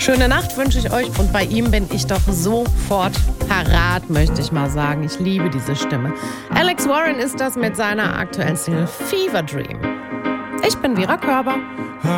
Schöne Nacht wünsche ich euch und bei ihm bin ich doch sofort parat, möchte ich mal sagen. Ich liebe diese Stimme. Alex Warren ist das mit seiner aktuellen Single Fever Dream. Ich bin Vera Körber.